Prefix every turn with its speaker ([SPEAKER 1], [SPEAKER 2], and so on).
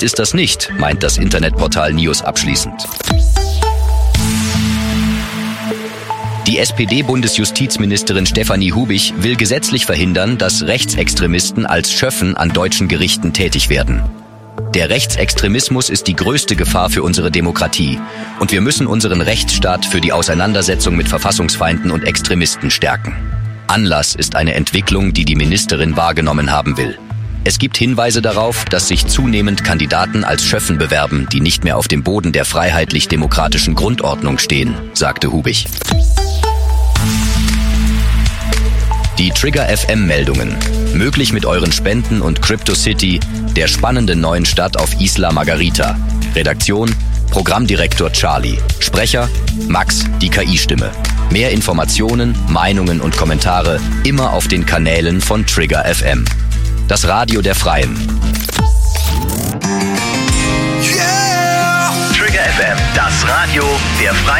[SPEAKER 1] leicht ist das nicht, meint das Internetportal News abschließend. Die SPD-Bundesjustizministerin Stefanie Hubich will gesetzlich verhindern, dass Rechtsextremisten als Schöffen an deutschen Gerichten tätig werden. Der Rechtsextremismus ist die größte Gefahr für unsere Demokratie und wir müssen unseren Rechtsstaat für die Auseinandersetzung mit Verfassungsfeinden und Extremisten stärken. Anlass ist eine Entwicklung, die die Ministerin wahrgenommen haben will. Es gibt Hinweise darauf, dass sich zunehmend Kandidaten als Schöffen bewerben, die nicht mehr auf dem Boden der freiheitlich-demokratischen Grundordnung stehen, sagte Hubich. Die Trigger FM-Meldungen. Möglich mit euren Spenden und CryptoCity, der spannenden neuen Stadt auf Isla Margarita. Redaktion: Programmdirektor Charlie. Sprecher: Max, die KI-Stimme. Mehr Informationen, Meinungen und Kommentare immer auf den Kanälen von Trigger FM. Das Radio der Freien.
[SPEAKER 2] Yeah! Trigger FM, das Radio der Freien.